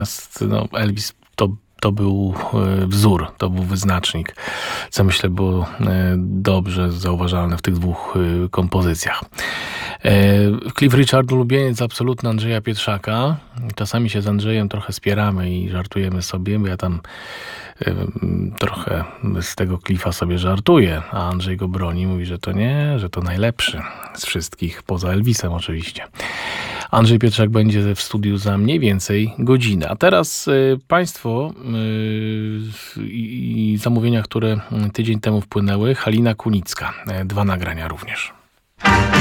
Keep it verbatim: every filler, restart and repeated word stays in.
No, Elvis to, to był wzór, to był wyznacznik, co myślę było dobrze zauważalne w tych dwóch kompozycjach. Cliff Richard, ulubieniec absolutny Andrzeja Pietrzaka. Czasami się z Andrzejem trochę spieramy i żartujemy sobie, bo ja tam trochę z tego Cliffa sobie żartuję, a Andrzej go broni, mówi, że to nie, że to najlepszy z wszystkich, poza Elvisem oczywiście. Andrzej Pietrzak będzie w studiu za mniej więcej godzinę. A teraz y, Państwo y, i zamówienia, które tydzień temu wpłynęły. Halina Kunicka. Dwa nagrania również.